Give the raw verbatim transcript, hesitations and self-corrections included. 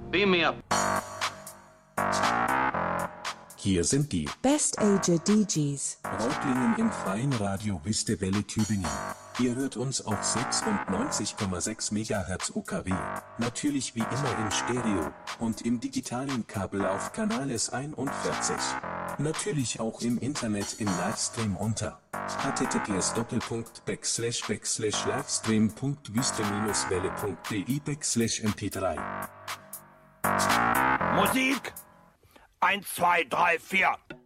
Beam me up. Hier sind die Best Ager D Js. Reutlingen im freien Radio Wiste Welle Tübingen. Ihr hört uns auf sechsundneunzig Komma sechs Megahertz U K W, natürlich wie immer im Stereo und im digitalen Kabel auf Kanal S einundvierzig. Natürlich auch im Internet im Livestream unter https doppelpunkt backslash backslash livestream punkt wüste welle punkt de backslash M P drei. Musik eins, zwei, drei, vier.